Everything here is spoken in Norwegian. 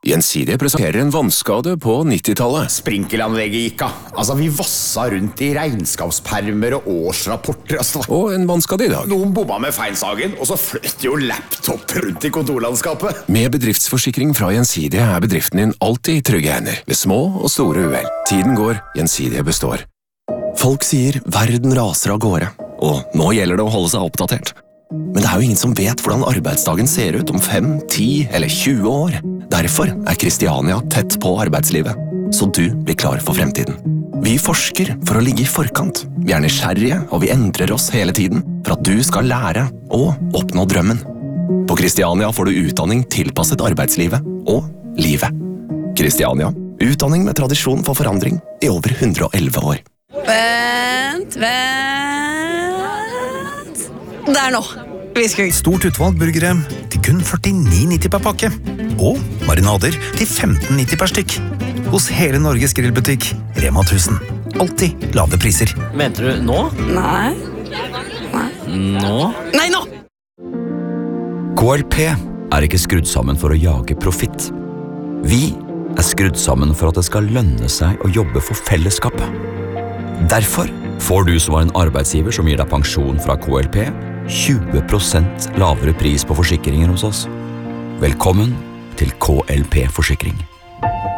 Gjensidige presenterer en vannskade på 90-tallet. Sprinkelanlegget gikk av. Altså, vi vassa rundt i regnskapspermer og årsrapporter. Og en vannskade i dag. Noen bomma med feinsagen, og så fløt jo laptop rundt i kontorlandskapet. Med bedriftsforsikring fra Gjensidige er bedriften din alltid i trygge hender, ved små og store uhell. Tiden går, Gjensidige består. Folk sier verden raser av gårde, og nå gjelder det å holde seg oppdatert. Men det er jo ingen som vet hvordan arbeidsdagen ser ut om 5, 10 eller 20 år. Derfor er Kristiania tett på arbeidslivet, så du blir klar for fremtiden. Vi forsker for å ligge i forkant. Vi er nysgjerrige, og vi endrer oss hele tiden for at du skal lære og oppnå drømmen. På Kristiania får du utdanning tilpasset arbeidslivet og livet. Kristiania, utdanning med tradisjon for forandring i over 111 år. Vent. Der nå. Stort utvalg burgere til kun 49,90 per pakke. Og marinader til 15,90 per stykk. Hos hele Norges grillbutikk, Rema 1000. Alltid lave priser. Mente du nå? Nei. Nå? Nei, nå! KLP er ikke skrudd sammen for å jage profitt. Vi er skrudd sammen for at det skal lønne seg å jobbe for fellesskapet. Derfor får du som var en arbeidsgiver som gir deg pensjon fra KLP, 20% lavere pris på forsikringer hos oss. Velkommen til KLP Forsikring.